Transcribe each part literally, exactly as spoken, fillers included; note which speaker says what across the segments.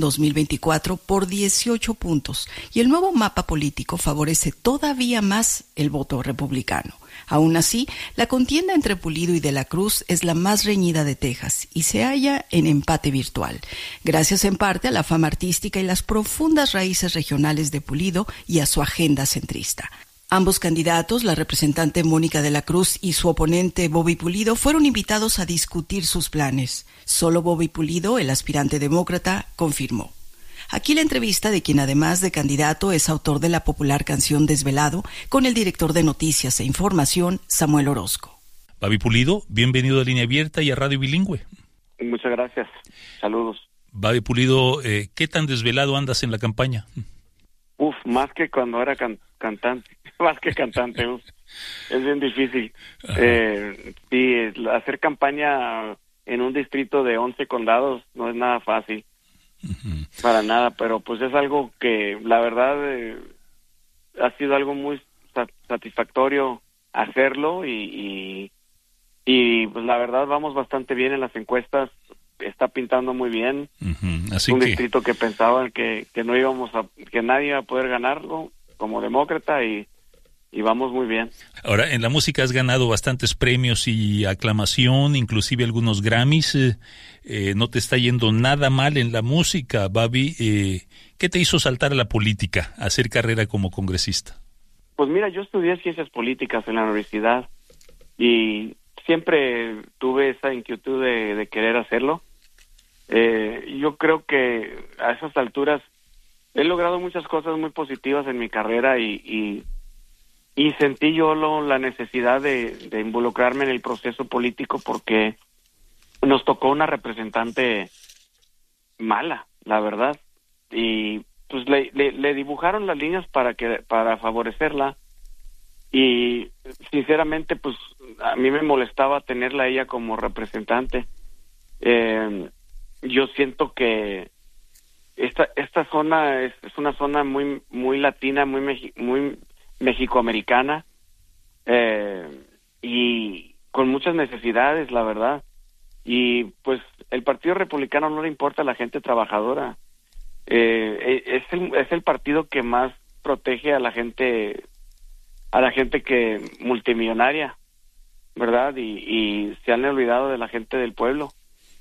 Speaker 1: dos mil veinticuatro por dieciocho puntos y el nuevo mapa político favorece todavía más el voto republicano. Aún así, la contienda entre Pulido y De la Cruz es la más reñida de Texas y se halla en empate virtual, gracias en parte a la fama artística y las profundas raíces regionales de Pulido y a su agenda centrista. Ambos candidatos, la representante Mónica De la Cruz y su oponente Bobby Pulido, fueron invitados a discutir sus planes. Solo Bobby Pulido, el aspirante demócrata, confirmó. Aquí la entrevista de quien además de candidato es autor de la popular canción Desvelado con el director de Noticias e Información, Samuel Orozco.
Speaker 2: Bobby Pulido, bienvenido a Línea Abierta y a Radio Bilingüe.
Speaker 3: Muchas gracias. Saludos.
Speaker 2: Bobby Pulido, eh, ¿qué tan desvelado andas en la campaña?
Speaker 3: Uf, más que cuando era can- cantante. Más que cantante, uf. Es bien difícil. Eh, sí, hacer campaña en un distrito de once condados no es nada fácil. Uh-huh. Para nada, pero pues es algo que la verdad eh, ha sido algo muy sat- satisfactorio hacerlo y, y y pues la verdad vamos bastante bien en las encuestas, está pintando muy bien.
Speaker 2: Uh-huh. Así
Speaker 3: un
Speaker 2: que...
Speaker 3: distrito que pensaban que, que no íbamos a, que nadie iba a poder ganarlo como demócrata y y vamos muy bien.
Speaker 2: Ahora, en la música has ganado bastantes premios y aclamación, inclusive algunos Grammys. Eh, eh, no te está yendo nada mal en la música, Bobby. Eh, ¿Qué te hizo saltar a la política, a hacer carrera como congresista?
Speaker 3: Pues mira, yo estudié ciencias políticas en la universidad y siempre tuve esa inquietud de, de querer hacerlo. Eh, yo creo que a esas alturas he logrado muchas cosas muy positivas en mi carrera y... y Y sentí yo lo, la necesidad de, de involucrarme en el proceso político porque nos tocó una representante mala, la verdad. Y pues le, le, le dibujaron las líneas para que para favorecerla. Y sinceramente, pues a mí me molestaba tenerla a ella como representante. Eh, yo siento que esta esta zona es, es una zona muy muy latina, muy mexi- muy mexicoamericana eh, y con muchas necesidades, la verdad. Y pues el Partido Republicano no le importa a la gente trabajadora. Eh, es el, es el partido que más protege a la gente, a la gente que multimillonaria, ¿verdad? Y, y se han olvidado de la gente del pueblo.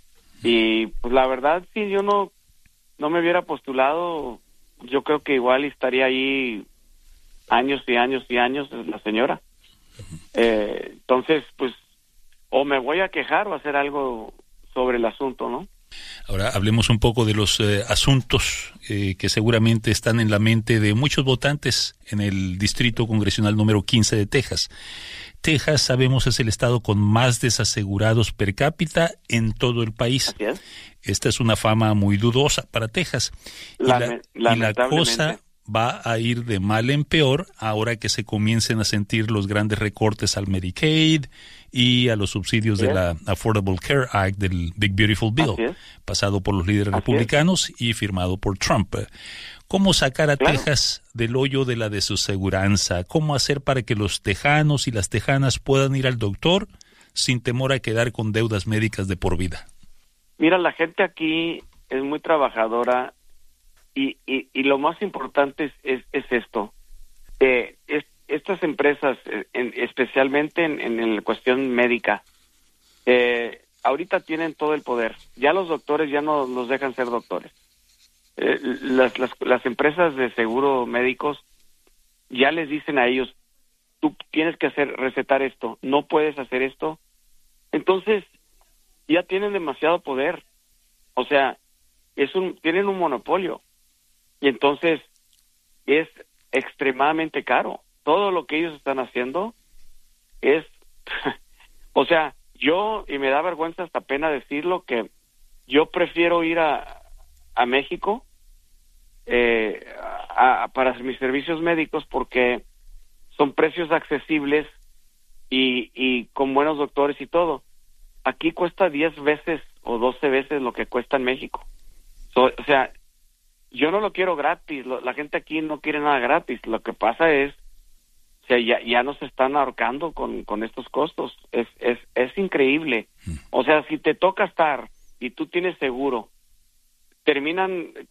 Speaker 3: Y pues la verdad, si yo no no me hubiera postulado, yo creo que igual estaría ahí años y años y años la señora. Eh, entonces, pues, o me voy a quejar o hacer algo sobre el asunto, ¿no?
Speaker 2: Ahora hablemos un poco de los eh, asuntos eh, que seguramente están en la mente de muchos votantes en el Distrito Congresional número quince de Texas. Texas, sabemos, es el estado con más desasegurados per cápita en todo el país.
Speaker 3: Así es.
Speaker 2: Esta es una fama muy dudosa para Texas.
Speaker 3: Lame-
Speaker 2: y, la, y la cosa va a ir de mal en peor ahora que se comiencen a sentir los grandes recortes al Medicaid y a los subsidios
Speaker 3: Así
Speaker 2: de
Speaker 3: es.
Speaker 2: la Affordable Care Act del Big Beautiful Bill,
Speaker 3: Así es.
Speaker 2: pasado por los líderes
Speaker 3: Así
Speaker 2: republicanos y firmado por Trump. ¿Cómo sacar a
Speaker 3: Claro.
Speaker 2: Texas del hoyo de la desaseguranza? ¿Cómo hacer para que los tejanos y las tejanas puedan ir al doctor sin temor a quedar con deudas médicas de por vida?
Speaker 3: Mira, la gente aquí es muy trabajadora y, y, y lo más importante es, es, es esto. Eh, es, estas empresas, eh, en, especialmente en, en la cuestión médica, eh, ahorita tienen todo el poder. Ya los doctores ya no los dejan ser doctores. Eh, las, las, las empresas de seguro médicos ya les dicen a ellos, tú tienes que hacer recetar esto, no puedes hacer esto. Entonces, ya tienen demasiado poder. O sea, es un tienen un monopolio. Y entonces es extremadamente caro. Todo lo que ellos están haciendo es o sea, yo, y me da vergüenza hasta pena decirlo, que yo prefiero ir a, a México eh, a, a, para mis servicios médicos porque son precios accesibles y, y con buenos doctores y todo. Aquí cuesta diez veces o doce veces lo que cuesta en México. So, o sea, yo no lo quiero gratis, lo, la gente aquí no quiere nada gratis. Lo que pasa es, o sea, ya, ya nos están ahorcando con, con estos costos. Es, es, es increíble. O sea, si te toca estar y tú tienes seguro, terminan